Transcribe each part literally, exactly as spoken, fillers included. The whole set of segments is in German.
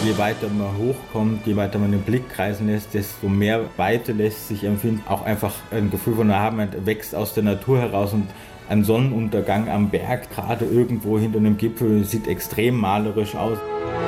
Je weiter man hochkommt, je weiter man den Blick kreisen lässt, desto mehr Weite lässt sich empfinden. Auch einfach ein Gefühl von Erhabenheit wächst aus der Natur heraus und ein Sonnenuntergang am Berg, gerade irgendwo hinter einem Gipfel, sieht extrem malerisch aus.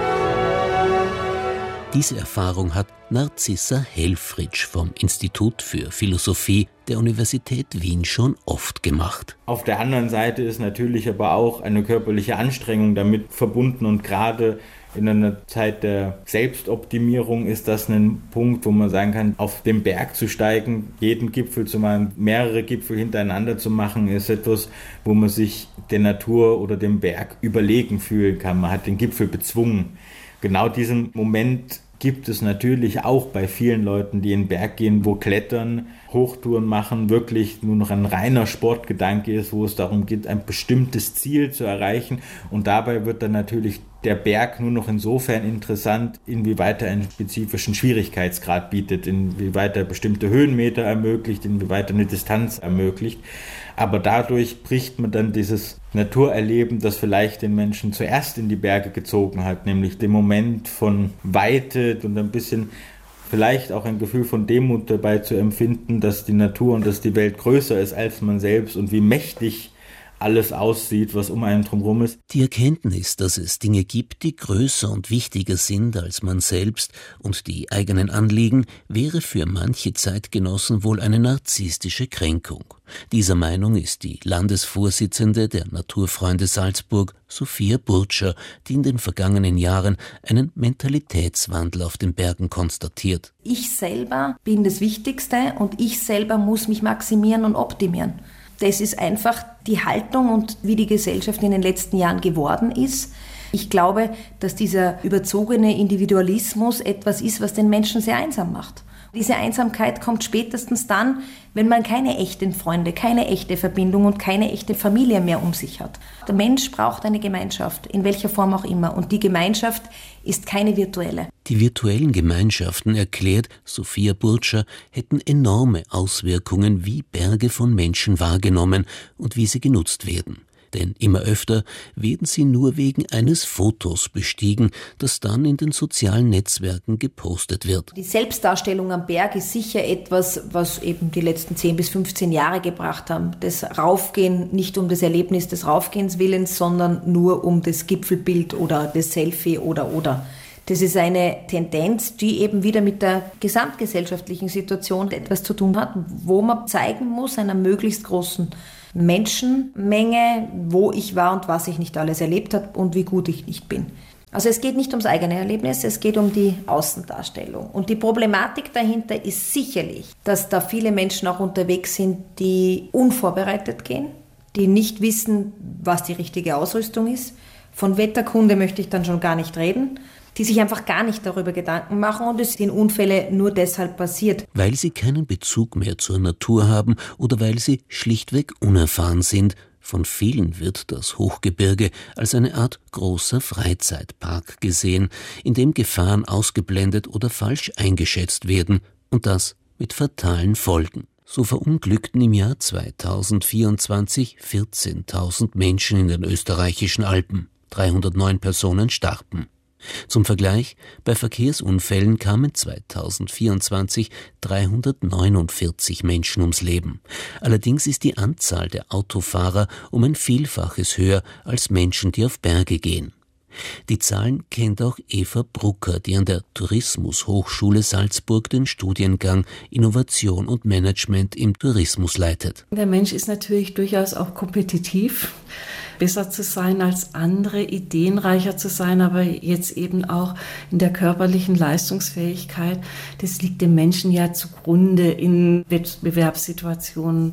Diese Erfahrung hat Narcissa Helfrich vom Institut für Philosophie der Universität Wien schon oft gemacht. Auf der anderen Seite ist natürlich aber auch eine körperliche Anstrengung damit verbunden und gerade in einer Zeit der Selbstoptimierung ist das ein Punkt, wo man sagen kann, auf den Berg zu steigen, jeden Gipfel zu machen, mehrere Gipfel hintereinander zu machen, ist etwas, wo man sich der Natur oder dem Berg überlegen fühlen kann. Man hat den Gipfel bezwungen. Genau diesen Moment gibt es natürlich auch bei vielen Leuten, die in den Berg gehen, wo Klettern, Hochtouren machen, wirklich nur noch ein reiner Sportgedanke ist, wo es darum geht, ein bestimmtes Ziel zu erreichen. Und dabei wird dann natürlich der Berg nur noch insofern interessant, inwieweit er einen spezifischen Schwierigkeitsgrad bietet, inwieweit er bestimmte Höhenmeter ermöglicht, inwieweit er eine Distanz ermöglicht. Aber dadurch bricht man dann dieses Naturerleben, das vielleicht den Menschen zuerst in die Berge gezogen hat, nämlich den Moment von Weite und ein bisschen vielleicht auch ein Gefühl von Demut dabei zu empfinden, dass die Natur und dass die Welt größer ist als man selbst und wie mächtig alles aussieht, was um einen drumherum ist. Die Erkenntnis, dass es Dinge gibt, die größer und wichtiger sind als man selbst und die eigenen Anliegen, wäre für manche Zeitgenossen wohl eine narzisstische Kränkung. Dieser Meinung ist die Landesvorsitzende der Naturfreunde Salzburg, Sophia Burtscher, die in den vergangenen Jahren einen Mentalitätswandel auf den Bergen konstatiert. Ich selber bin das Wichtigste und ich selber muss mich maximieren und optimieren. Das ist einfach die Haltung und wie die Gesellschaft in den letzten Jahren geworden ist. Ich glaube, dass dieser überzogene Individualismus etwas ist, was den Menschen sehr einsam macht. Diese Einsamkeit kommt spätestens dann, wenn man keine echten Freunde, keine echte Verbindung und keine echte Familie mehr um sich hat. Der Mensch braucht eine Gemeinschaft, in welcher Form auch immer. Und die Gemeinschaft ist keine virtuelle. Die virtuellen Gemeinschaften, erklärt Sophia Burtscher, hätten enorme Auswirkungen, wie Berge von Menschen wahrgenommen und wie sie genutzt werden. Denn immer öfter werden sie nur wegen eines Fotos bestiegen, das dann in den sozialen Netzwerken gepostet wird. Die Selbstdarstellung am Berg ist sicher etwas, was eben die letzten zehn bis fünfzehn Jahre gebracht haben. Das Raufgehen nicht um das Erlebnis des Raufgehens willens, sondern nur um das Gipfelbild oder das Selfie oder oder. Das ist eine Tendenz, die eben wieder mit der gesamtgesellschaftlichen Situation etwas zu tun hat, wo man zeigen muss, einer möglichst großen Menschenmenge, wo ich war und was ich nicht alles erlebt habe und wie gut ich nicht bin. Also es geht nicht ums eigene Erlebnis, es geht um die Außendarstellung. Und die Problematik dahinter ist sicherlich, dass da viele Menschen auch unterwegs sind, die unvorbereitet gehen, die nicht wissen, was die richtige Ausrüstung ist. Von Wetterkunde möchte ich dann schon gar nicht reden, die sich einfach gar nicht darüber Gedanken machen und es sind Unfälle nur deshalb passiert. Weil sie keinen Bezug mehr zur Natur haben oder weil sie schlichtweg unerfahren sind. Von vielen wird das Hochgebirge als eine Art großer Freizeitpark gesehen, in dem Gefahren ausgeblendet oder falsch eingeschätzt werden und das mit fatalen Folgen. So verunglückten im Jahr zweitausendvierundzwanzig vierzehntausend Menschen in den österreichischen Alpen. dreihundertneun Personen starben. Zum Vergleich, bei Verkehrsunfällen kamen zweitausendvierundzwanzig dreihundertneunundvierzig Menschen ums Leben. Allerdings ist die Anzahl der Autofahrer um ein Vielfaches höher als Menschen, die auf Berge gehen. Die Zahlen kennt auch Eva Brucker, die an der Tourismushochschule Salzburg den Studiengang Innovation und Management im Tourismus leitet. Der Mensch ist natürlich durchaus auch kompetitiv, besser zu sein als andere, ideenreicher zu sein, aber jetzt eben auch in der körperlichen Leistungsfähigkeit. Das liegt dem Menschen ja zugrunde in Wettbewerbssituationen.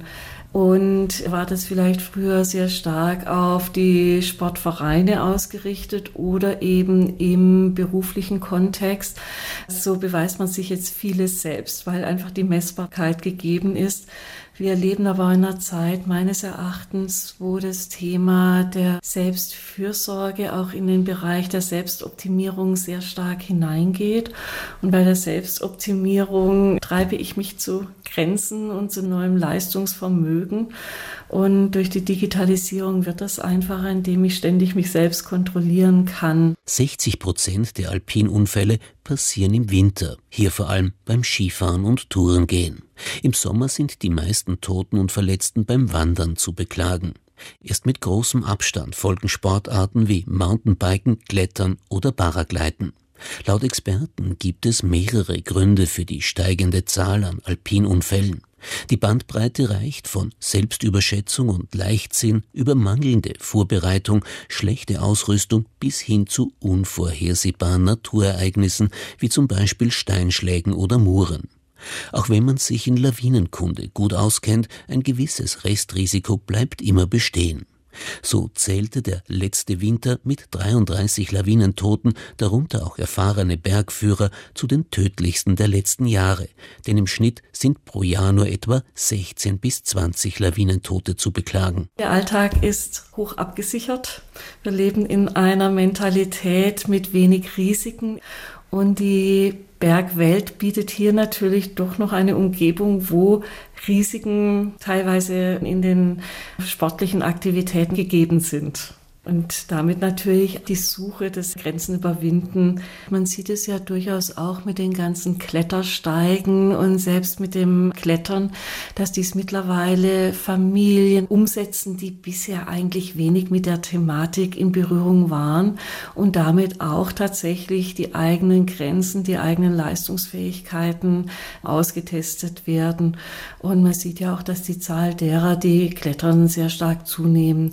Und war das vielleicht früher sehr stark auf die Sportvereine ausgerichtet oder eben im beruflichen Kontext. So beweist man sich jetzt vieles selbst, weil einfach die Messbarkeit gegeben ist. Wir leben aber in einer Zeit meines Erachtens, wo das Thema der Selbstfürsorge auch in den Bereich der Selbstoptimierung sehr stark hineingeht. Und bei der Selbstoptimierung treibe ich mich zu Grenzen und zu neuem Leistungsvermögen. Und durch die Digitalisierung wird das einfacher, indem ich ständig mich selbst kontrollieren kann. sechzig Prozent der Alpinunfälle passieren im Winter, hier vor allem beim Skifahren und Tourengehen. Im Sommer sind die meisten Toten und Verletzten beim Wandern zu beklagen. Erst mit großem Abstand folgen Sportarten wie Mountainbiken, Klettern oder Paragleiten. Laut Experten gibt es mehrere Gründe für die steigende Zahl an Alpinunfällen. Die Bandbreite reicht von Selbstüberschätzung und Leichtsinn über mangelnde Vorbereitung, schlechte Ausrüstung bis hin zu unvorhersehbaren Naturereignissen wie zum Beispiel Steinschlägen oder Muren. Auch wenn man sich in Lawinenkunde gut auskennt, ein gewisses Restrisiko bleibt immer bestehen. So zählte der letzte Winter mit dreiunddreißig Lawinentoten, darunter auch erfahrene Bergführer, zu den tödlichsten der letzten Jahre. Denn im Schnitt sind pro Jahr nur etwa sechzehn bis zwanzig Lawinentote zu beklagen. Der Alltag ist hoch abgesichert. Wir leben in einer Mentalität mit wenig Risiken. Und die Bergwelt bietet hier natürlich doch noch eine Umgebung, wo Risiken teilweise in den sportlichen Aktivitäten gegeben sind. Und damit natürlich die Suche des Grenzen überwinden. Man sieht es ja durchaus auch mit den ganzen Klettersteigen und selbst mit dem Klettern, dass dies mittlerweile Familien umsetzen, die bisher eigentlich wenig mit der Thematik in Berührung waren und damit auch tatsächlich die eigenen Grenzen, die eigenen Leistungsfähigkeiten ausgetestet werden. Und man sieht ja auch, dass die Zahl derer, die klettern, sehr stark zunehmen.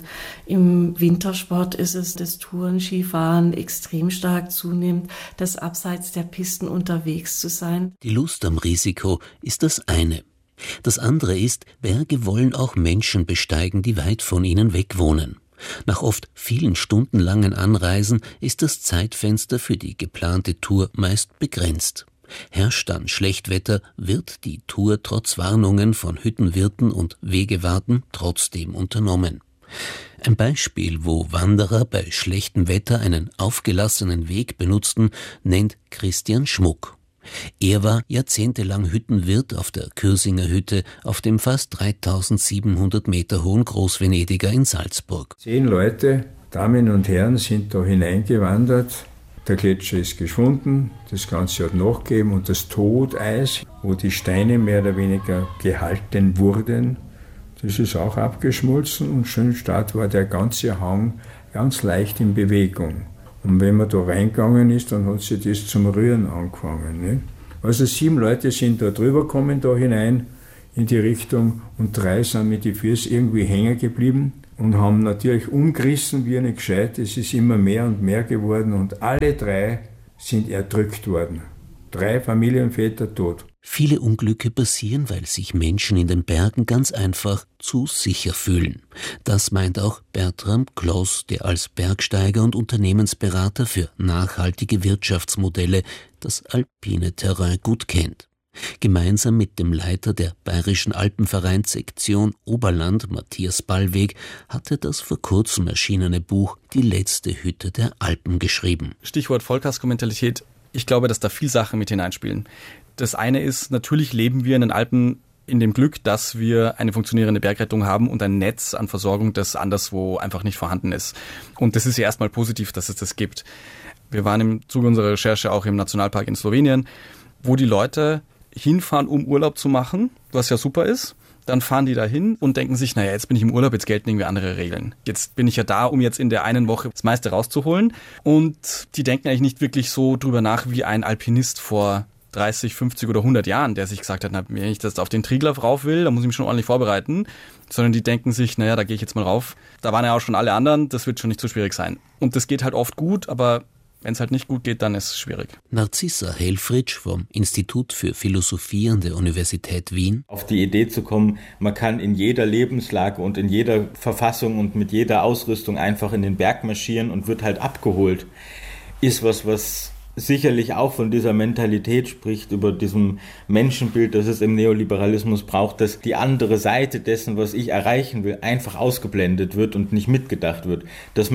Im Wintersport Sport ist es, das Touren, Skifahren extrem stark zunimmt, das abseits der Pisten unterwegs zu sein. Die Lust am Risiko ist das eine. Das andere ist, Berge wollen auch Menschen besteigen, die weit von ihnen weg wohnen. Nach oft vielen stundenlangen Anreisen ist das Zeitfenster für die geplante Tour meist begrenzt. Herrscht dann Schlechtwetter, wird die Tour trotz Warnungen von Hüttenwirten und Wegewarten trotzdem unternommen. Ein Beispiel, wo Wanderer bei schlechtem Wetter einen aufgelassenen Weg benutzten, nennt Christian Schmuck. Er war jahrzehntelang Hüttenwirt auf der Kürsinger Hütte auf dem fast dreitausendsiebenhundert Meter hohen Großvenediger in Salzburg. Zehn Leute, Damen und Herren, sind da hineingewandert. Der Gletscher ist geschwunden, das Ganze hat nachgegeben und das Toteis, wo die Steine mehr oder weniger gehalten wurden, das ist auch abgeschmolzen und schön stark war der ganze Hang ganz leicht in Bewegung. Und wenn man da reingegangen ist, dann hat sich das zum Rühren angefangen. Nicht? Also sieben Leute sind da drüber gekommen, da hinein in die Richtung und drei sind mit den Füßen irgendwie hängen geblieben und haben natürlich umgerissen wie eine Gescheit. Es ist immer mehr und mehr geworden und alle drei sind erdrückt worden. Drei Familienväter tot. Viele Unglücke passieren, weil sich Menschen in den Bergen ganz einfach zu sicher fühlen. Das meint auch Bertram Kloss, der als Bergsteiger und Unternehmensberater für nachhaltige Wirtschaftsmodelle das alpine Terrain gut kennt. Gemeinsam mit dem Leiter der Bayerischen Alpenvereinssektion Oberland, Matthias Ballweg, hat er das vor kurzem erschienene Buch Die letzte Hütte der Alpen geschrieben. Stichwort Vollkaskomentalität. Ich glaube, dass da viele Sachen mit hineinspielen. Das eine ist, natürlich leben wir in den Alpen in dem Glück, dass wir eine funktionierende Bergrettung haben und ein Netz an Versorgung, das anderswo einfach nicht vorhanden ist. Und das ist ja erstmal positiv, dass es das gibt. Wir waren im Zuge unserer Recherche auch im Nationalpark in Slowenien, wo die Leute hinfahren, um Urlaub zu machen, was ja super ist. Dann fahren die da hin und denken sich, naja, jetzt bin ich im Urlaub, jetzt gelten irgendwie andere Regeln. Jetzt bin ich ja da, um jetzt in der einen Woche das meiste rauszuholen. Und die denken eigentlich nicht wirklich so drüber nach, wie ein Alpinist vor dreißig, fünfzig oder hundert Jahren, der sich gesagt hat, na, wenn ich das auf den Triglav rauf will, dann muss ich mich schon ordentlich vorbereiten. Sondern die denken sich, naja, da gehe ich jetzt mal rauf. Da waren ja auch schon alle anderen, das wird schon nicht so schwierig sein. Und das geht halt oft gut, aber wenn es halt nicht gut geht, dann ist es schwierig. Narcissa Helfrich vom Institut für Philosophie an der Universität Wien. Auf die Idee zu kommen, man kann in jeder Lebenslage und in jeder Verfassung und mit jeder Ausrüstung einfach in den Berg marschieren und wird halt abgeholt, ist was, was sicherlich auch von dieser Mentalität spricht, über diesem Menschenbild, das es im Neoliberalismus braucht, dass die andere Seite dessen, was ich erreichen will, einfach ausgeblendet wird und nicht mitgedacht wird. Dass man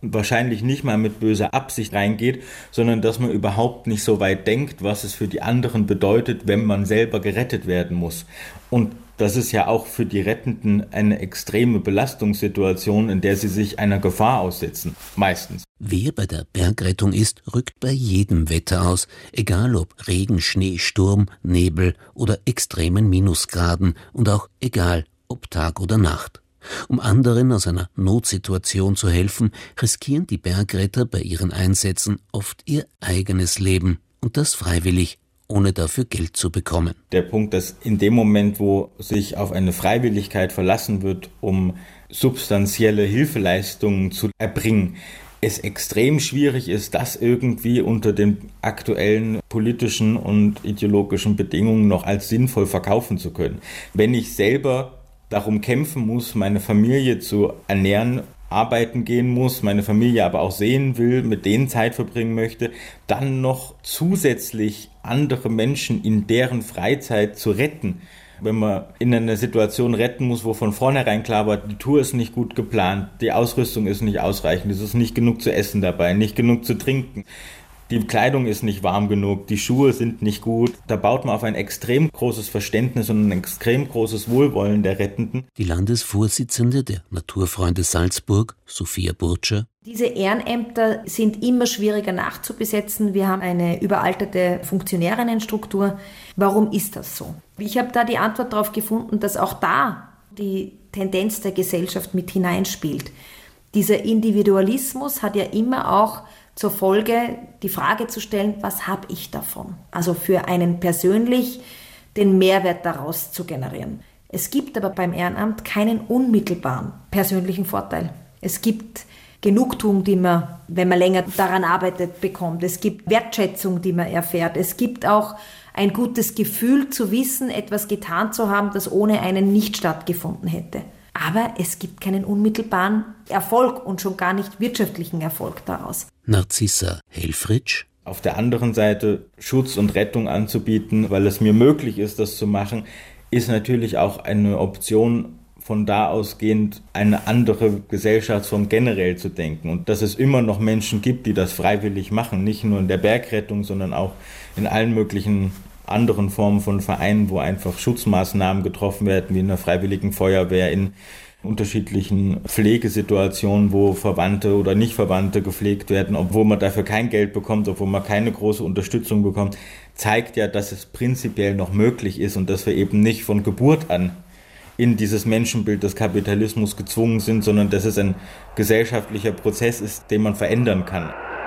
wahrscheinlich nicht mal mit böser Absicht reingeht, sondern dass man überhaupt nicht so weit denkt, was es für die anderen bedeutet, wenn man selber gerettet werden muss. Und das ist ja auch für die Rettenden eine extreme Belastungssituation, in der sie sich einer Gefahr aussetzen, meistens. Wer bei der Bergrettung ist, rückt bei jedem Wetter aus, egal ob Regen, Schnee, Sturm, Nebel oder extremen Minusgraden und auch egal ob Tag oder Nacht. Um anderen aus einer Notsituation zu helfen, riskieren die Bergretter bei ihren Einsätzen oft ihr eigenes Leben und das freiwillig, ohne dafür Geld zu bekommen. Der Punkt, dass in dem Moment, wo sich auf eine Freiwilligkeit verlassen wird, um substanzielle Hilfeleistungen zu erbringen, es extrem schwierig ist, das irgendwie unter den aktuellen politischen und ideologischen Bedingungen noch als sinnvoll verkaufen zu können. Wenn ich selber darum kämpfen muss, meine Familie zu ernähren, arbeiten gehen muss, meine Familie aber auch sehen will, mit denen Zeit verbringen möchte, dann noch zusätzlich andere Menschen in deren Freizeit zu retten. Wenn man in einer Situation retten muss, wo von vornherein klar war, die Tour ist nicht gut geplant, die Ausrüstung ist nicht ausreichend, es ist nicht genug zu essen dabei, nicht genug zu trinken. Die Kleidung ist nicht warm genug, die Schuhe sind nicht gut. Da baut man auf ein extrem großes Verständnis und ein extrem großes Wohlwollen der Rettenden. Die Landesvorsitzende der Naturfreunde Salzburg, Sophia Burtscher: Diese Ehrenämter sind immer schwieriger nachzubesetzen. Wir haben eine überalterte Funktionärinnenstruktur. Warum ist das so? Ich habe da die Antwort darauf gefunden, dass auch da die Tendenz der Gesellschaft mit hineinspielt. Dieser Individualismus hat ja immer auch zur Folge, die Frage zu stellen, was habe ich davon? Also für einen persönlich den Mehrwert daraus zu generieren. Es gibt aber beim Ehrenamt keinen unmittelbaren persönlichen Vorteil. Es gibt Genugtuung, die man, wenn man länger daran arbeitet, bekommt. Es gibt Wertschätzung, die man erfährt. Es gibt auch ein gutes Gefühl zu wissen, etwas getan zu haben, das ohne einen nicht stattgefunden hätte. Aber es gibt keinen unmittelbaren Erfolg und schon gar nicht wirtschaftlichen Erfolg daraus. Narzissa Helfrich: Auf der anderen Seite Schutz und Rettung anzubieten, weil es mir möglich ist, das zu machen, ist natürlich auch eine Option, von da ausgehend eine andere Gesellschaftsform generell zu denken. Und dass es immer noch Menschen gibt, die das freiwillig machen, nicht nur in der Bergrettung, sondern auch in allen möglichen anderen Formen von Vereinen, wo einfach Schutzmaßnahmen getroffen werden, wie in der Freiwilligen Feuerwehr, in unterschiedlichen Pflegesituationen, wo Verwandte oder Nicht-Verwandte gepflegt werden, obwohl man dafür kein Geld bekommt, obwohl man keine große Unterstützung bekommt, zeigt ja, dass es prinzipiell noch möglich ist und dass wir eben nicht von Geburt an in dieses Menschenbild des Kapitalismus gezwungen sind, sondern dass es ein gesellschaftlicher Prozess ist, den man verändern kann.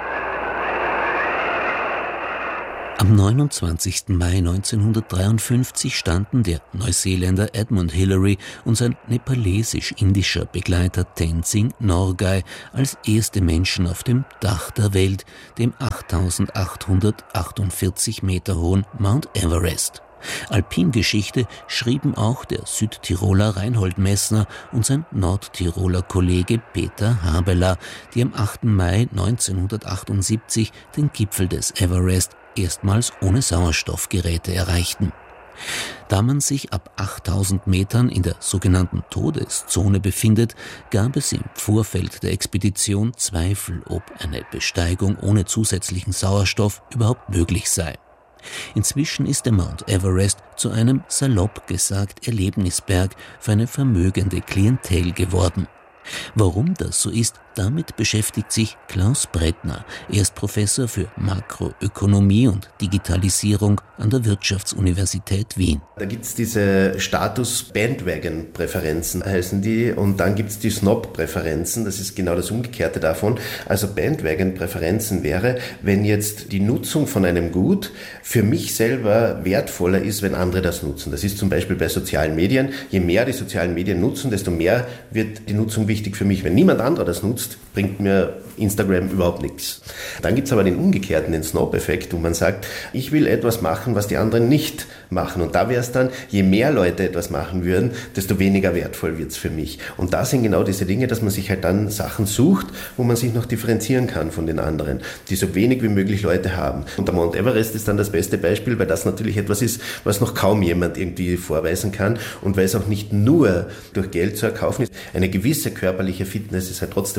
Am neunundzwanzigsten Mai neunzehnhundertdreiundfünfzig standen der Neuseeländer Edmund Hillary und sein nepalesisch-indischer Begleiter Tenzing Norgay als erste Menschen auf dem Dach der Welt, dem achttausendachthundertachtundvierzig Meter hohen Mount Everest. Alpingeschichte schrieben auch der Südtiroler Reinhold Messner und sein Nordtiroler Kollege Peter Habeler, die am achten Mai neunzehnhundertachtundsiebzig den Gipfel des Everest erstmals ohne Sauerstoffgeräte erreichten. Da man sich ab achttausend Metern in der sogenannten Todeszone befindet, gab es im Vorfeld der Expedition Zweifel, ob eine Besteigung ohne zusätzlichen Sauerstoff überhaupt möglich sei. Inzwischen ist der Mount Everest zu einem salopp gesagt Erlebnisberg für eine vermögende Klientel geworden. Warum das so ist, damit beschäftigt sich Klaus Brettner. Er ist Professor für Makroökonomie und Digitalisierung an der Wirtschaftsuniversität Wien. Da gibt es diese Status-Bandwagon-Präferenzen, heißen die, und dann gibt es die Snob-Präferenzen, das ist genau das Umgekehrte davon. Also Bandwagon-Präferenzen wäre, wenn jetzt die Nutzung von einem Gut für mich selber wertvoller ist, wenn andere das nutzen. Das ist zum Beispiel bei sozialen Medien. Je mehr die sozialen Medien nutzen, desto mehr wird die Nutzung wichtig für mich. Wenn niemand anderer das nutzt, bringt mir Instagram überhaupt nichts. Dann gibt es aber den umgekehrten, den Snob-Effekt, wo man sagt, ich will etwas machen, was die anderen nicht machen. Und da wäre es dann, je mehr Leute etwas machen würden, desto weniger wertvoll wird es für mich. Und da sind genau diese Dinge, dass man sich halt dann Sachen sucht, wo man sich noch differenzieren kann von den anderen, die so wenig wie möglich Leute haben. Und der Mount Everest ist dann das beste Beispiel, weil das natürlich etwas ist, was noch kaum jemand irgendwie vorweisen kann und weil es auch nicht nur durch Geld zu erkaufen ist. Eine gewisse körperliche Fitness ist halt trotzdem noch voraus.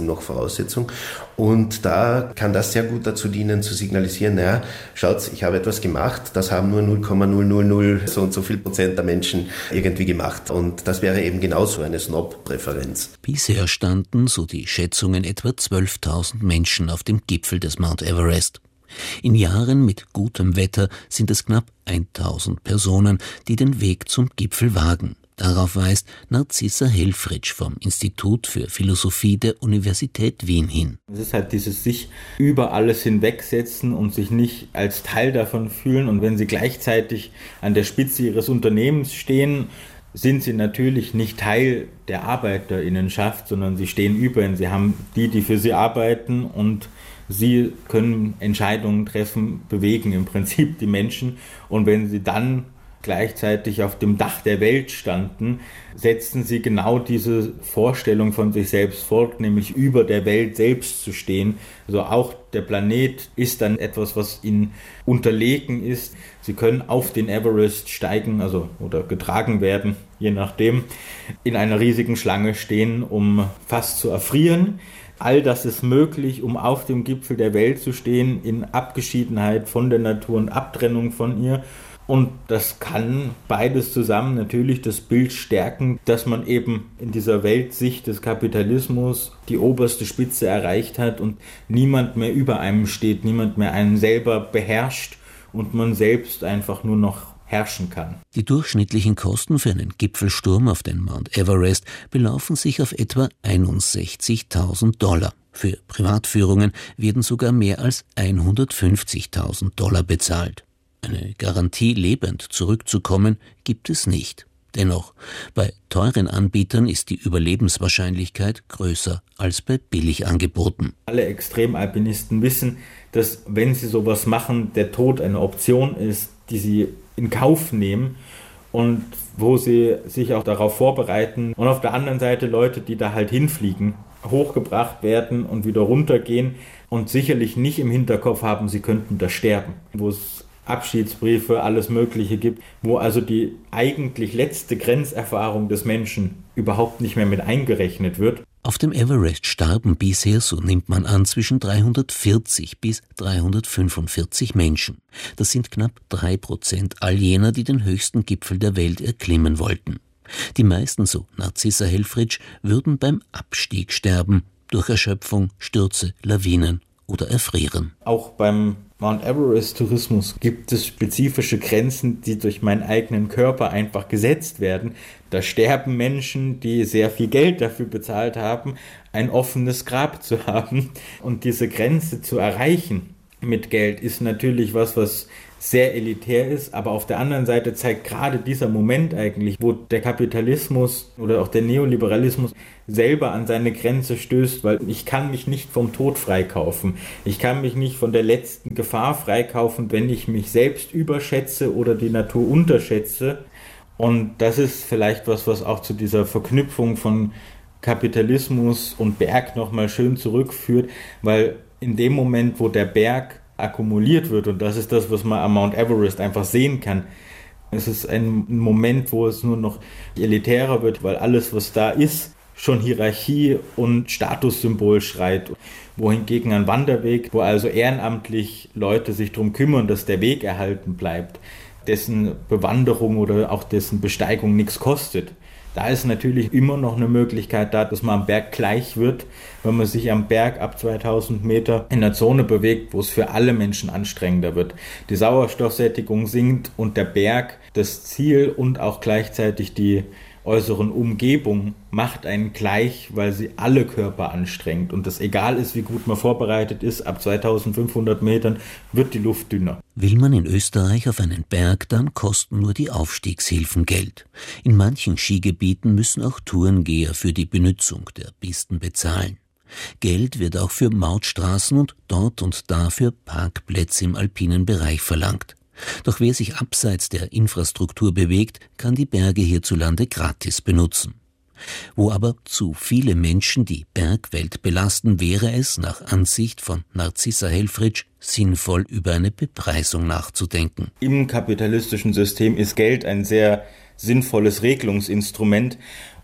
Voraussetzung. Und da kann das sehr gut dazu dienen, zu signalisieren, naja, schaut, ich habe etwas gemacht, das haben nur null Komma null null null so und so viel Prozent der Menschen irgendwie gemacht. Und das wäre eben genauso eine Snob-Präferenz. Bisher standen, so die Schätzungen, etwa zwölftausend Menschen auf dem Gipfel des Mount Everest. In Jahren mit gutem Wetter sind es knapp tausend Personen, die den Weg zum Gipfel wagen. Darauf weist Narcissa Helfrich vom Institut für Philosophie der Universität Wien hin. Es ist halt dieses sich über alles hinwegsetzen und sich nicht als Teil davon fühlen. Und wenn sie gleichzeitig an der Spitze ihres Unternehmens stehen, sind sie natürlich nicht Teil der ArbeiterInnenschaft, sondern sie stehen über ihnen. Sie haben die, die für sie arbeiten, und sie können Entscheidungen treffen, bewegen im Prinzip die Menschen. Und wenn sie dann gleichzeitig auf dem Dach der Welt standen, setzten sie genau diese Vorstellung von sich selbst fort, nämlich über der Welt selbst zu stehen. Also auch der Planet ist dann etwas, was ihnen unterlegen ist. Sie können auf den Everest steigen, also oder getragen werden, je nachdem, in einer riesigen Schlange stehen, um fast zu erfrieren. All das ist möglich, um auf dem Gipfel der Welt zu stehen, in Abgeschiedenheit von der Natur und Abtrennung von ihr. Und das kann beides zusammen natürlich das Bild stärken, dass man eben in dieser Weltsicht des Kapitalismus die oberste Spitze erreicht hat und niemand mehr über einem steht, niemand mehr einen selber beherrscht und man selbst einfach nur noch herrschen kann. Die durchschnittlichen Kosten für einen Gipfelsturm auf den Mount Everest belaufen sich auf etwa einundsechzigtausend Dollar. Für Privatführungen werden sogar mehr als hundertfünfzigtausend Dollar bezahlt. Eine Garantie, lebend zurückzukommen, gibt es nicht. Dennoch, bei teuren Anbietern ist die Überlebenswahrscheinlichkeit größer als bei Billigangeboten. Alle Extremalpinisten wissen, dass, wenn sie sowas machen, der Tod eine Option ist, die sie in Kauf nehmen und wo sie sich auch darauf vorbereiten. Und auf der anderen Seite Leute, die da halt hinfliegen, hochgebracht werden und wieder runtergehen und sicherlich nicht im Hinterkopf haben, sie könnten da sterben. Wo es Abschiedsbriefe, alles Mögliche gibt, wo also die eigentlich letzte Grenzerfahrung des Menschen überhaupt nicht mehr mit eingerechnet wird. Auf dem Everest starben bisher, so nimmt man an, zwischen dreihundertvierzig bis dreihundertfünfundvierzig Menschen. Das sind knapp drei Prozent all jener, die den höchsten Gipfel der Welt erklimmen wollten. Die meisten, so Narcissa Helfrich, würden beim Abstieg sterben, durch Erschöpfung, Stürze, Lawinen oder Erfrieren. Auch beim Mount Everest-Tourismus gibt es spezifische Grenzen, die durch meinen eigenen Körper einfach gesetzt werden. Da sterben Menschen, die sehr viel Geld dafür bezahlt haben, ein offenes Grab zu haben. Und diese Grenze zu erreichen mit Geld ist natürlich was, was sehr elitär ist, aber auf der anderen Seite zeigt gerade dieser Moment eigentlich, wo der Kapitalismus oder auch der Neoliberalismus selber an seine Grenze stößt, weil ich kann mich nicht vom Tod freikaufen. Ich kann mich nicht von der letzten Gefahr freikaufen, wenn ich mich selbst überschätze oder die Natur unterschätze. Und das ist vielleicht was, was auch zu dieser Verknüpfung von Kapitalismus und Berg nochmal schön zurückführt, weil in dem Moment, wo der Berg akkumuliert wird, und das ist das, was man am Mount Everest einfach sehen kann, es ist ein Moment, wo es nur noch elitärer wird, weil alles, was da ist, schon Hierarchie und Statussymbol schreit. Wohingegen ein Wanderweg, wo also ehrenamtlich Leute sich darum kümmern, dass der Weg erhalten bleibt, dessen Bewanderung oder auch dessen Besteigung nichts kostet. Da ist natürlich immer noch eine Möglichkeit da, dass man am Berg gleich wird, wenn man sich am Berg ab zweitausend Meter in einer Zone bewegt, wo es für alle Menschen anstrengender wird. Die Sauerstoffsättigung sinkt und der Berg, das Ziel und auch gleichzeitig die äußeren Umgebung macht einen gleich, weil sie alle Körper anstrengt. Und das egal ist, wie gut man vorbereitet ist, ab zweitausendfünfhundert Metern wird die Luft dünner. Will man in Österreich auf einen Berg, dann kosten nur die Aufstiegshilfen Geld. In manchen Skigebieten müssen auch Tourengeher für die Benutzung der Pisten bezahlen. Geld wird auch für Mautstraßen und dort und da für Parkplätze im alpinen Bereich verlangt. Doch wer sich abseits der Infrastruktur bewegt, kann die Berge hierzulande gratis benutzen. Wo aber zu viele Menschen die Bergwelt belasten, wäre es, nach Ansicht von Narcissa Helfrich, sinnvoll, über eine Bepreisung nachzudenken. Im kapitalistischen System ist Geld ein sehr sinnvolles Regelungsinstrument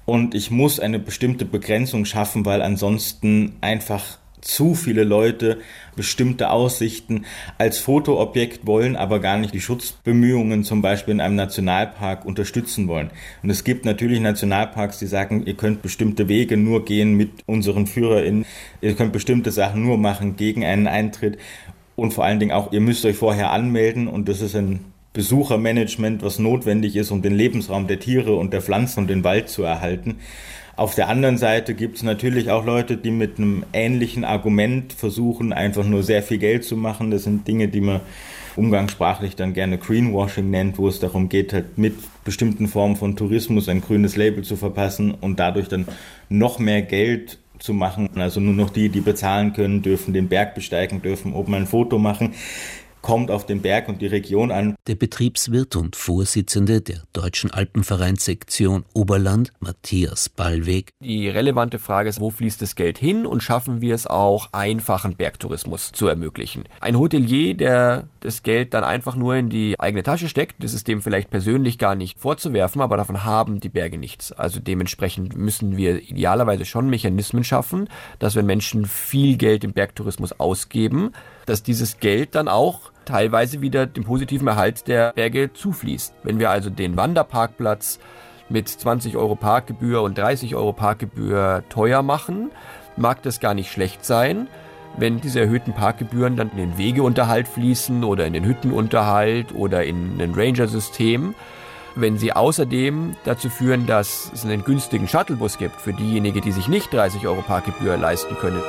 und ich muss eine bestimmte Begrenzung schaffen, weil ansonsten einfach zu viele Leute bestimmte Aussichten als Fotoobjekt wollen, aber gar nicht die Schutzbemühungen zum Beispiel in einem Nationalpark unterstützen wollen. Und es gibt natürlich Nationalparks, die sagen, ihr könnt bestimmte Wege nur gehen mit unseren FührerInnen, ihr könnt bestimmte Sachen nur machen gegen einen Eintritt und vor allen Dingen auch, ihr müsst euch vorher anmelden und das ist ein Besuchermanagement, was notwendig ist, um den Lebensraum der Tiere und der Pflanzen und den Wald zu erhalten. Auf der anderen Seite gibt es natürlich auch Leute, die mit einem ähnlichen Argument versuchen, einfach nur sehr viel Geld zu machen. Das sind Dinge, die man umgangssprachlich dann gerne Greenwashing nennt, wo es darum geht, halt mit bestimmten Formen von Tourismus ein grünes Label zu verpassen und dadurch dann noch mehr Geld zu machen. Also nur noch die, die bezahlen können, dürfen den Berg besteigen, dürfen oben ein Foto machen. Kommt auf den Berg und die Region an. Der Betriebswirt und Vorsitzende der Deutschen Alpenvereinssektion Oberland, Matthias Ballweg. Die relevante Frage ist, wo fließt das Geld hin und schaffen wir es auch, einfachen Bergtourismus zu ermöglichen. Ein Hotelier, der das Geld dann einfach nur in die eigene Tasche steckt, das ist dem vielleicht persönlich gar nicht vorzuwerfen, aber davon haben die Berge nichts. Also dementsprechend müssen wir idealerweise schon Mechanismen schaffen, dass wenn Menschen viel Geld im Bergtourismus ausgeben, dass dieses Geld dann auch teilweise wieder dem positiven Erhalt der Berge zufließt. Wenn wir also den Wanderparkplatz mit zwanzig Euro Parkgebühr und dreißig Euro Parkgebühr teuer machen, mag das gar nicht schlecht sein. Wenn diese erhöhten Parkgebühren dann in den Wegeunterhalt fließen oder in den Hüttenunterhalt oder in ein Ranger-System, wenn sie außerdem dazu führen, dass es einen günstigen Shuttlebus gibt für diejenigen, die sich nicht dreißig Euro Parkgebühr leisten können.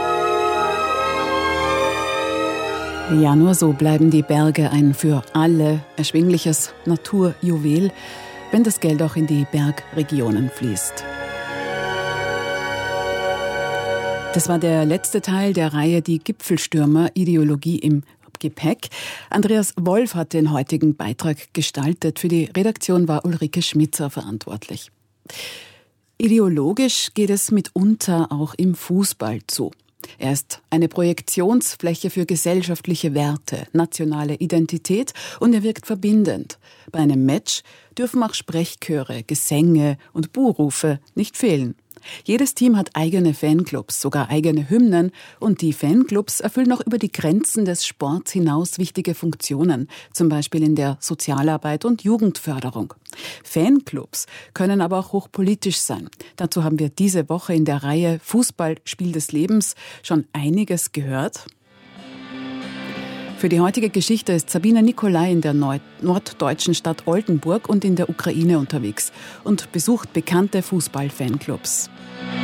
Ja, nur so bleiben die Berge ein für alle erschwingliches Naturjuwel, wenn das Geld auch in die Bergregionen fließt. Das war der letzte Teil der Reihe Die Gipfelstürmer, Ideologie im Gepäck. Andreas Wolf hat den heutigen Beitrag gestaltet. Für die Redaktion war Ulrike Schmitzer verantwortlich. Ideologisch geht es mitunter auch im Fußball zu. Er ist eine Projektionsfläche für gesellschaftliche Werte, nationale Identität und er wirkt verbindend. Bei einem Match dürfen auch Sprechchöre, Gesänge und Buhrufe nicht fehlen. Jedes Team hat eigene Fanclubs, sogar eigene Hymnen und die Fanclubs erfüllen auch über die Grenzen des Sports hinaus wichtige Funktionen, zum Beispiel in der Sozialarbeit und Jugendförderung. Fanclubs können aber auch hochpolitisch sein. Dazu haben wir diese Woche in der Reihe Fußball, Spiel des Lebens schon einiges gehört. Für die heutige Geschichte ist Sabine Nicolai in der norddeutschen Stadt Oldenburg und in der Ukraine unterwegs und besucht bekannte Fußball-Fanclubs.